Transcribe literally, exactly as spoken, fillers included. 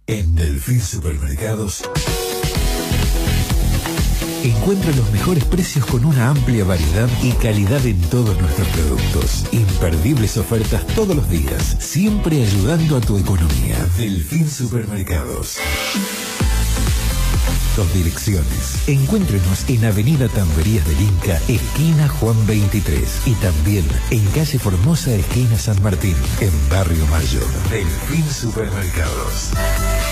En Delfín Supermercados encuentra los mejores precios con una amplia variedad y calidad en todos nuestros productos. Imperdibles ofertas todos los días, siempre ayudando a tu economía. Delfín Supermercados. Dos direcciones. Encuéntrenos en Avenida Tamberías del Inca, esquina Juan veintitrés. Y también en calle Formosa, esquina San Martín, en Barrio Mayor. Delfín Supermercados.